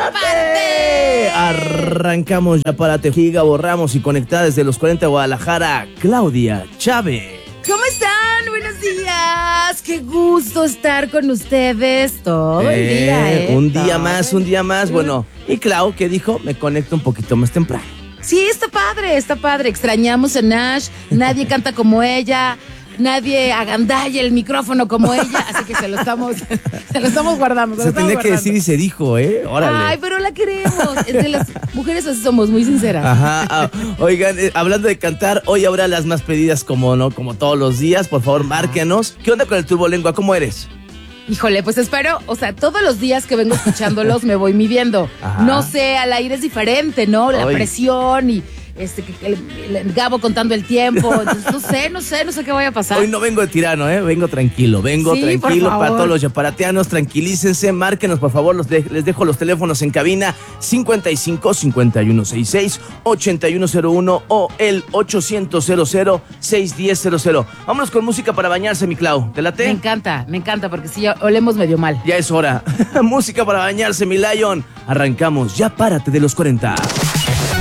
párate! Arrancamos Ya Párate, Giga, borramos y conectada desde los 40 de Guadalajara, Claudia Chávez. ¿Cómo están? Buenos días. Qué gusto estar con ustedes todo el día, Un día más. Bueno, y Clau, ¿qué dijo? Me conecto un poquito más temprano. Sí, está padre. Extrañamos a Nash. Nadie canta como ella. Nadie agandalla el micrófono como ella. Así que se lo estamos guardando. Se tenía que decir y se dijo, Órale. Ay, pero la queremos. Entre las mujeres así somos, muy sinceras. Ajá. Oigan, hablando de cantar, hoy habrá las más pedidas como todos los días. Por favor, márquenos. ¿Qué onda con el Turbolengua? ¿Cómo eres? Híjole, pues espero, todos los días que vengo escuchándolos me voy midiendo. Ajá. No sé, al aire es diferente, ¿no? La presión y el Gabo contando el tiempo. Entonces, no sé qué vaya a pasar. Hoy no vengo de tirano, vengo tranquilo. Sí, Tranquilo para todos los yaparateanos. Tranquilícense, márquenos, por favor. Les dejo los teléfonos en cabina: 55 5166 8101 o el 800 00 Vámonos con música para bañarse, mi Clau. ¿Te late? Me encanta, porque si ya olemos medio mal. Ya es hora. Música para bañarse, mi Lion. Arrancamos Ya Párate de los 40.